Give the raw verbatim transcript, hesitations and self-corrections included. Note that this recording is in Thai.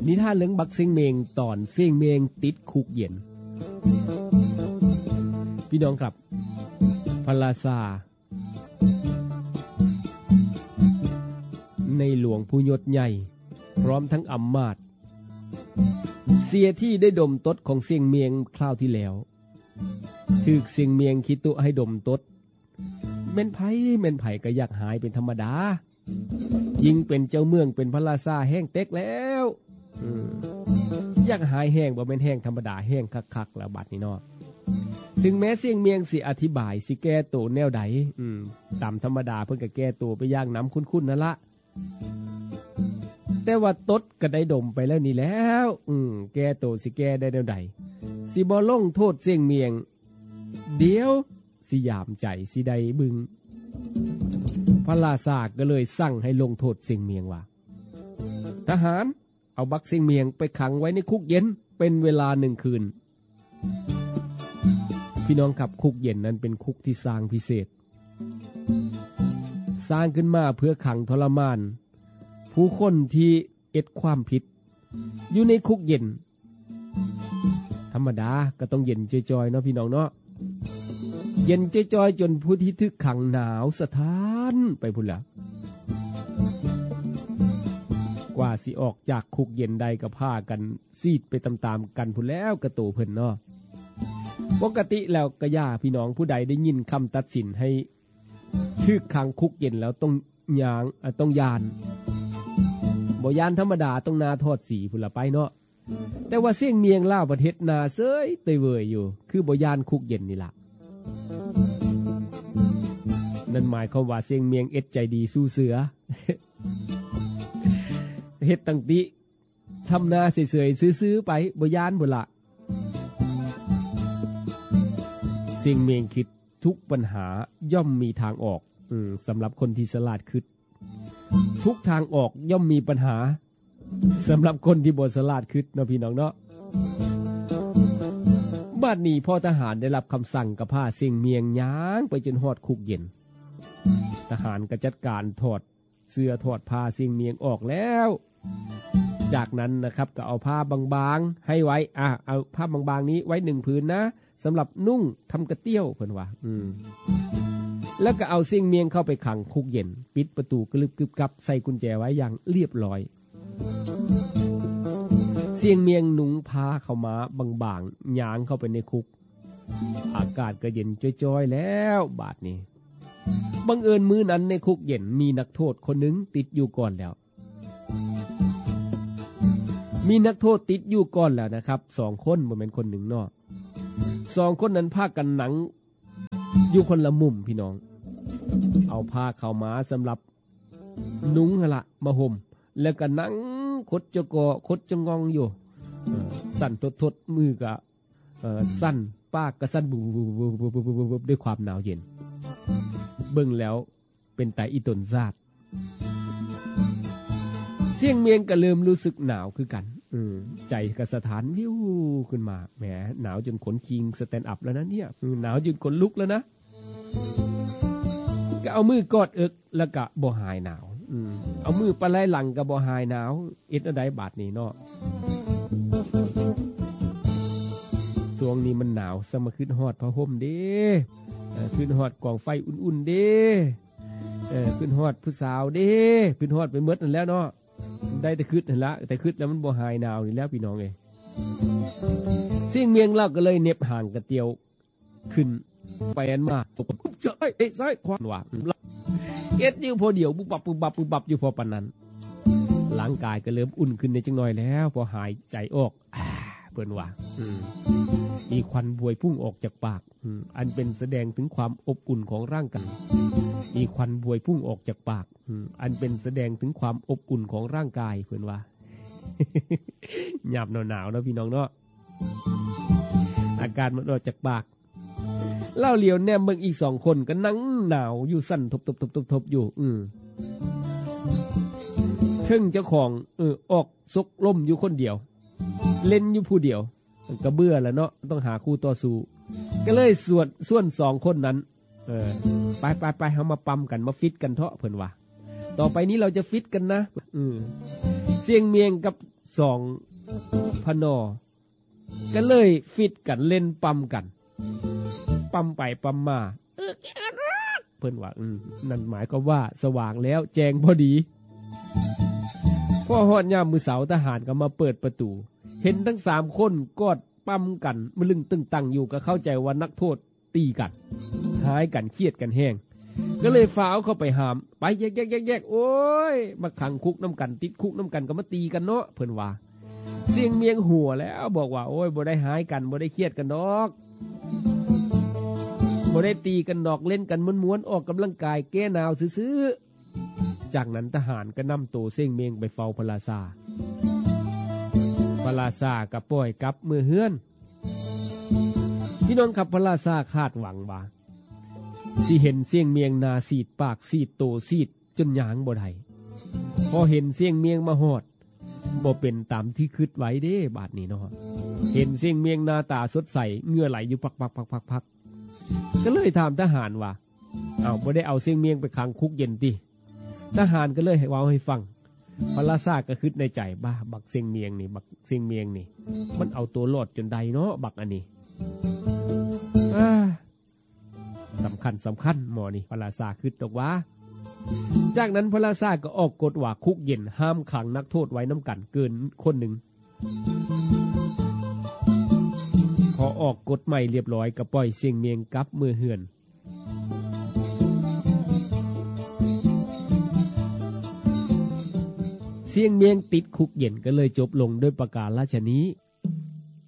นิทานเรื่องบักเสียงเมงตอนเสียงเมงติดคุกเย็นพี่น้องครับพระราชาในหลวงผู้ยศใหญ่พร้อมทั้งอำมาตย์เสียที่ได้ดมตดของเสียงเมียงคราวที่แล้วถูกเสียงเมียงคิดตุให้ดมตดแม่นไผแม่นไผก็อยากหายเป็นธรรมดายิ่งเป็นเจ้าเมืองเป็นพระราชาแห้งเต็กแล้วอยากหายแห้งบ่แม่นแห้งธรรมดาแห้งคักๆแล้วบัดนี้เนาะถึงแม้เสียงเมียงสิอธิบายสิแก้ตัวแนวใดอืมตามธรรมดาเพิ่นก็แก้ตัวไปอย่างน้ำคุ้นๆนั่นละแต่ว่าตดก็ได้ดมไปแล้วนี่แล้วอืมแก้ตัวสิแก้ได้แนวใดสิบ่ลงโทษเสียงเมียงเดี๋ยวสิยามใจสิได้บึงพระราชาก็เลยสั่งให้ลงโทษเสียงเมียงว่าทหารเอาบักเสียงเมียงไปขังไว้ในคุกเย็นเป็นเวลาหนึ่งคืนพี่น้องครับคุกเย็นนั้นเป็นคุกที่สร้างพิเศษสร้างขึ้นมาเพื่อขังทรมานผู้คนที่เอ็ดความผิดอยู่ในคุกเย็นธรรมดาก็ต้องเย็นจอยๆเนาะพี่น้องเนาะเย็นจอยๆจนผู้ที่ทึกขังหนาวสะท้านไปพุ่นละกว่าสิออกจากคุกเย็นใดก็พากันซีดไปตามๆกันพุ่นแล้วกระโตเพิ่นเนาะปกติแล้วก็ย่าพี่น้องผู้ใดได้ยินคำตัดสินให้ทึกขังคุกเย็นแล้วต้องยางต้องยานบ่ยานธรรมดาต้องนาทอดสีพุ่นละไปเนาะแต่ว่าเสียงเมียงล่าประเทศนาเซยเตยเวยอยู่คือบ่ยานคุกเย็นนี่ล่ะนั่นหมายความว่าเสียงเมียงเอ็ดใจดีสู้เสือ เฮ็ดตั้งติทำนาเสยๆซื้อๆไปบ่ยานพุ่นละเสียงเมียงคิดทุกปัญหาย่อมมีทางออกอืมสำหรับคนที่ฉลาดคิดทุกทางออกย่อมมีปัญหาสำหรับคนที่บ่ฉลาดคิดเนาะพี่น้องเนาะบัดนี้พอทหารได้รับคำสั่งก็พาเสียงเมียงย้างไปจนฮอดคุกเย็นทหารก็จัดการถอดเสื้อถอดผ้าเสียงเมียงออกแล้วจากนั้นนะครับก็เอาผ้าบางๆให้ไว้อ่ะเอาผ้าบางๆนี้ไว้หนึ่งผืนนะสำหรับนุ่งทำกระเตี้ยวเพิ่นว่าอืมแล้วก็เอาเสียงเมียงเข้าไปขังคุกเย็นปิดประตูกลึบกึบกับใส่กุญแจไว้อย่างเรียบร้อยเสียงเมียงหนุงพาเข้ามาบางๆย่างเข้าไปในคุกอากาศก็เย็นจ้อยๆแล้วบาดนี้บังเอิญมื้อนั้นในคุกเย็นมีนักโทษคนหนึ่งติดอยู่ก่อนแล้วมีนักโทษติดอยู่ก่อนแล้วนะครับสองคนบ่แม่นคนหนึ่งเนาะสองคนนั้นพากันหนังอยู่คนละมุมพี่น้องเอาผ้าเข้ามาสำหรับนุงหั่นล่ะมาห่มแล้วก็นั่งคดจะกอคดจะงองอยู่สั่นทดๆมือก็เอ่อสั่นปากก็สั่นบุบๆๆๆด้วยความหนาวเย็นเบิ่งแล้วเป็นตาอีตนซาดเสียงเมียงก็เริ่มรู้สึกหนาวคือกันอือใจก็สถานวิวขึ้นมาแหมหนาวจนขนคิงสแตนด์อัพแล้วนะเนี่ยหนาวจนขนลุกแล้วนะก็เอามือกอดเอิกแล้วก็บ่หายหนาวอือเอามือปะไหล่หลังก็บ่หายหนาวเอ็ดอะไรบาดนี้เนาะช่วงนี้มันหนาวซะมาขึ้นฮอดผ้าห่มเด้เออขึ้นฮอดกองไฟอุ่นๆเด้เออขึ้นฮอดผู้สาวเด้ขึ้นฮอดไปหมดนั่นแล้วเนาะได้แต่คิดนั่นละแต่คิดแล้วมันบ่หายหนาวนี่แล้วพี่น้องเอ้ยเสียงเมียงเล่าก็เลยเน็บห่างกระเตียวขึ้นไปอันมาตบเจ้ยเอ้ยซ้ายขวาว่าเอ็ดอยู่พอเดียวบุบบับบุบบับบุบบับอยู่พอปานนั้นร่างกายก็เริ่มอุ่นขึ้นในจังหน่อยแล้วพอหายใจออกเพิ่นว่าอืมมีควันพวยพุ่งออกจากปากอืมอันเป็นแสดงถึงความอบอุ่นของร่างกายมีควันพวยพุ่งออกจากปากอืมอันเป็นแสดงถึงความอบอุ่นของร่างกายเพิ่นว่า ยามหนาวๆเนาะพี่น้องเนาะอาการมันออกจากปากเล่าเหลียวแนมเบิ่งอีกสองคนก็นั่งหนาวอยู่สั่นทบๆๆๆอยู่อืมถึงเจ้าของเออออกซกล่มอยู่คนเดียวเล่นอยู่ผู้เดียวก็เบื่อแล้วเนาะต้องหาคู่ต่อสู้ก็เลยส่วนส่วนสองคนนั้นเออไปๆๆเฮามาปั๊มกันมาฟิตกันเถาะเพิ่นว่าต่อไปนี้เราจะฟิตกันนะอือเสียงเมียงกับสองพนอก็เลยฟิตกันเล่นปั๊มกันปั๊มไปปั๊มมาเพิ่นว่านั่นหมายความว่าสว่างแล้วแจ้งพอดีพอฮอดยามมื้อเสาร์ทหารก็มาเปิดประตูเห็นทั้งสามคนกอดปั๊มกันมะลึงตึงตังอยู่ก็เข้าใจว่านักโทษตีกันหายกันเครียดกันแห้งก็เลยฟ้าวเข้าไปหามไปแยกๆๆๆโอ้ยมาขังคุกน้ำกันติดคุกน้ำกันก็มาตีกันเนาะเพิ่นว่าเสียงเมียงหัวแล้วบอกว่าโอ้ยบ่ได้หายกันบ่ได้เครียดกันดอกบ่ได้ตีกันดอกเล่นกันม้วนๆออกกำลังกายแก้หนาวซื่อๆจากนั้นทหารก็นำตัวเสียงเมียงไปเฝ้าพระราชาพระราชาก็ปล่อยกลับมือเฮือนพี่น้องครับพระราชาคาดหวังว่าสิเห็นเสียงเมียงนาสีดปากสีดโตสีดจนหยางบ่ได้พอเห็นเสียงเมียงมาฮอดบ่เป็นตามที่คิดไว้เด้บาดนี้เนาะเห็นเสียงเมียงหน้าตาสดใสเหงื่อไหลอยู่ปักๆๆๆก็เลยถามทหารว่าอ้าวบ่ได้เอาเสียงเมียงไปขังคุกเย็นติทหารก็เลยให้เว้าให้ฟังพระราชาก็คิดในใจบ้าบักเสียงเมียงนี่บักเสียงเมียงนี่มันเอาตัวรอดจนใดเนาะบักอันนี้อ่าสำคัญสำคัญหมอนี่พระราชาคิดตกว่าจากนั้นพระราชาก็ออกกฎว่าคุกเย็นห้ามขังนักโทษไว้น้ำกันเกินคนหนึ่งพอออกกฎใหม่เรียบร้อยก็ปล่อยเสียงเมียงกลับมือเหือนเสียงเมียงติดคุกเย็นก็เลยจบลงด้วยประกาศราชนี้